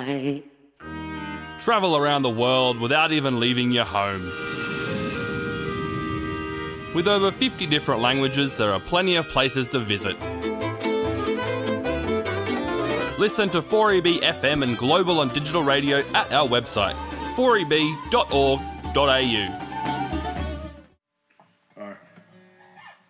I. Travel around the world without even leaving your home. With over 50 different languages, there are plenty of places to visit. Listen to 4EB FM and global on digital radio at our website, 4eb.org.au.